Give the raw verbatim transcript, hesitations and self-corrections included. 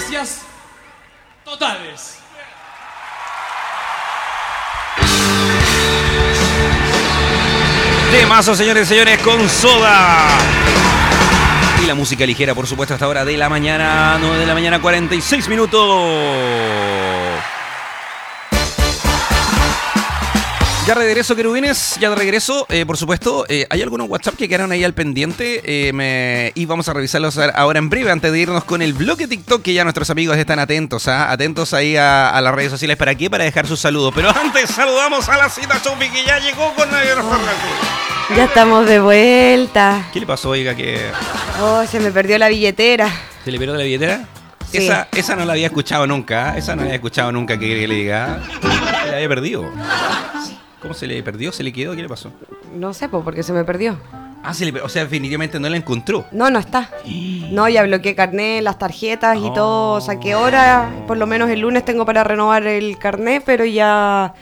gracias totales. Temazo, señores y señores, con Soda. Y la música ligera, por supuesto, hasta hora de la mañana, nueve de la mañana, cuarenta y seis minutos. Ya regreso, querubines, ya de regreso, eh, por supuesto, eh, hay algunos WhatsApp que quedaron ahí al pendiente eh, me, y vamos a revisarlos ahora en breve antes de irnos con el bloque TikTok, que ya nuestros amigos están atentos, ¿ah? Atentos ahí a, a las redes sociales. ¿Para qué? Para dejar sus saludos. Pero antes saludamos a la cita Chopi, que ya llegó con la... Ya estamos de vuelta. ¿Qué le pasó, oiga, que... Oh, se me perdió la billetera. ¿Se le perdió la billetera? Sí. Esa, esa no la había escuchado nunca, ¿eh? Esa no la había escuchado nunca, que, que le diga. La había perdido. ¿Cómo se le perdió? ¿Se le quedó? ¿Qué le pasó? No sé, pues, porque se me perdió. Ah, se le, o sea, definitivamente no la encontró. No, no está. No, ya bloqueé carnet, las tarjetas y Oh. todo. Saqué hora. Por lo menos el lunes tengo para renovar el carnet, pero ya